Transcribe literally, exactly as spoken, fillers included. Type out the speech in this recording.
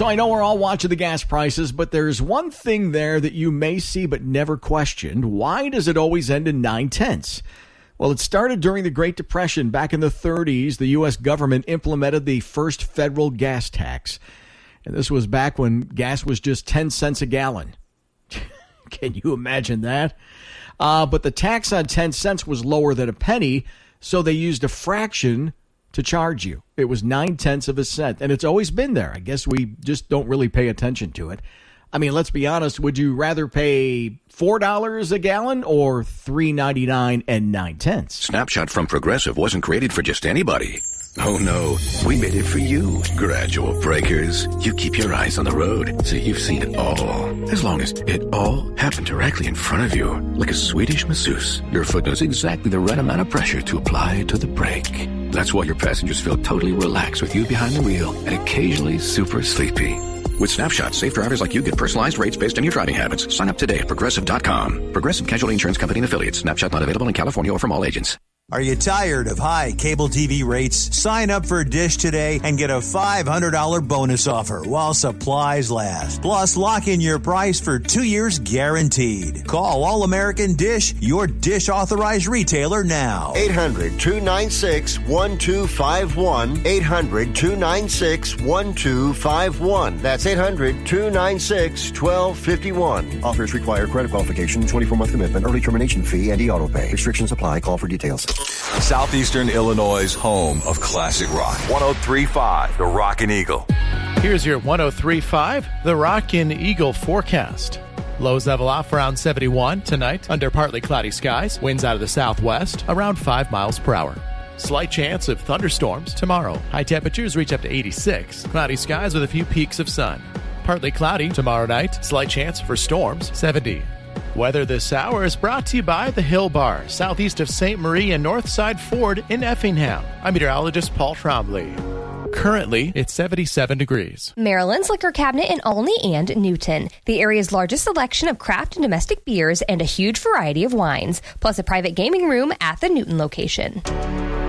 So I know we're all watching the gas prices, but there's one thing there that you may see but never questioned. Why does it always end in nine tenths? Well, it started during the Great Depression. Back in the thirties, the U S government implemented the first federal gas tax. And this was back when gas was just ten cents a gallon. Can you imagine that? Uh, but the tax on ten cents was lower than a penny, so they used a fraction to charge you. It was nine tenths of a cent, and it's always been there. I guess we just don't really pay attention to it. I mean, let's be honest. Would you rather pay four dollars a gallon or three ninety-nine and nine tenths? Snapshot from Progressive wasn't created for just anybody. Oh, no. We made it for you. Gradual breakers. You keep your eyes on the road, so you've seen it all. As long as it all happened directly in front of you, like a Swedish masseuse, your foot knows exactly the right amount of pressure to apply to the brake. That's why your passengers feel totally relaxed with you behind the wheel and occasionally super sleepy. With Snapshot, safe drivers like you get personalized rates based on your driving habits. Sign up today at Progressive dot com. Progressive Casualty Insurance Company and Affiliates. Snapshot not available in California or from all agents. Are you tired of high cable T V rates? Sign up for Dish today and get a five hundred dollars bonus offer while supplies last. Plus, lock in your price for two years guaranteed. Call All American Dish, your Dish authorized retailer now. eight hundred two nine six one two five one. eight hundred two nine six one two five one. That's eight hundred two nine six one two five one. Offers require credit qualification, twenty-four month commitment, early termination fee, and e-auto pay. Restrictions apply. Call for details. Southeastern Illinois' home of classic rock. one oh three point five, The Rockin' Eagle. Here's your one oh three point five, The Rockin' Eagle forecast. Lows level off around seventy-one tonight under partly cloudy skies. Winds out of the southwest around five miles per hour. Slight chance of thunderstorms tomorrow. High temperatures reach up to eighty-six. Cloudy skies with a few peaks of sun. Partly cloudy tomorrow night. Slight chance for storms, seventy. Weather this hour is brought to you by the Hill Bar, southeast of Saint Marie and Northside Ford in Effingham. I'm meteorologist Paul Trombley. Currently, it's seventy-seven degrees. Maryland's Liquor Cabinet in Olney and Newton. The area's largest selection of craft and domestic beers and a huge variety of wines, plus a private gaming room at the Newton location.